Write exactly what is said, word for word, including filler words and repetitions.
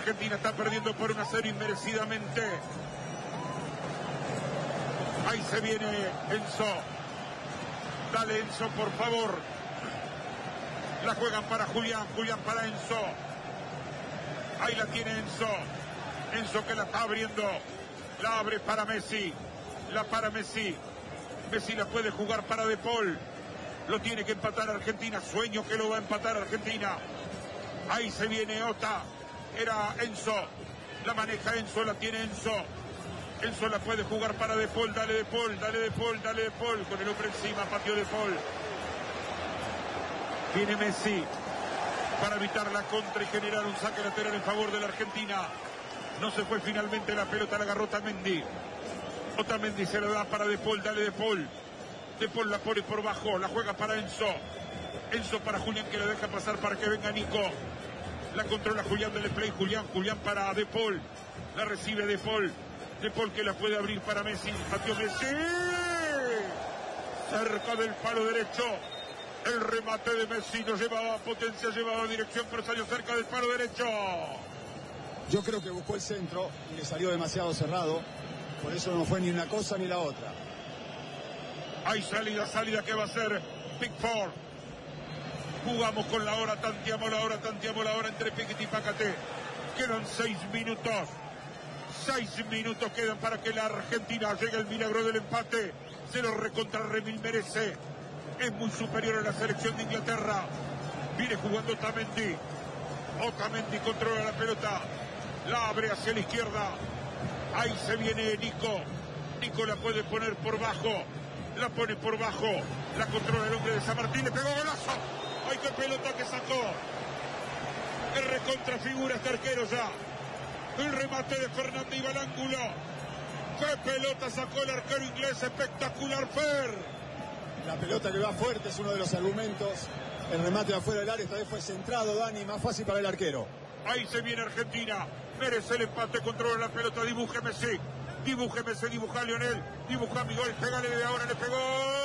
Argentina está perdiendo por un a cero inmerecidamente. Ahí se viene Enzo. Dale, Enzo, por favor. La juegan para Julián, Julián para Enzo. Ahí la tiene Enzo. Enzo que la está abriendo. La abre para Messi. La para Messi. Messi la puede jugar para De Paul. Lo tiene que empatar Argentina. Sueño que lo va a empatar Argentina. Ahí se viene Ota. Era Enzo. La maneja Enzo, la tiene Enzo. Enzo la puede jugar para De Paul. Dale De Paul, dale De Paul, dale De Paul. Con el hombre encima, pateó De Paul. Viene Messi para evitar la contra y generar un saque lateral en favor de la Argentina. No se fue finalmente la pelota, la agarró Otamendi. Otamendi se la da para De Paul, dale De Paul. De Paul la pone por bajo, la juega para Enzo. Enzo para Julián que la deja pasar para que venga Nico. La controla Julián del play, Julián, Julián para De Paul. La recibe De Paul. De Paul que la puede abrir para Messi. Pateó Messi. Cerca del palo derecho. El remate de Messi no llevaba potencia, llevaba dirección, pero salió cerca del palo derecho. Yo creo que buscó el centro y le salió demasiado cerrado. Por eso no fue ni una cosa ni la otra. Hay salida, salida que va a ser Pickford. Jugamos con la hora, tanteamos la hora, tanteamos la hora entre Pickett y Pacate. Quedan seis minutos. Seis minutos quedan para que la Argentina llegue al milagro del empate. Se lo recontra remil merece. Es muy superior a la selección de Inglaterra. Viene jugando Otamendi. Otamendi controla la pelota. La abre hacia la izquierda. Ahí se viene Nico. Nico la puede poner por bajo. La pone por bajo. La controla el hombre de San Martín. Le pegó golazo. ¡Ay, qué pelota que sacó! El recontrafigura este arquero ya. El remate de Fernández iba al ángulo. ¡Qué pelota sacó el arquero inglés! Espectacular, Fer. La pelota que va fuerte es uno de los argumentos. El remate de afuera del área esta vez fue centrado, Dani, más fácil para el arquero. Ahí se viene Argentina. Merece el empate, controla la pelota. Dibuje Messi. Dibuje Messi, dibuja a Lionel. Dibuja a Miguel. Pégale de ahora, le pegó.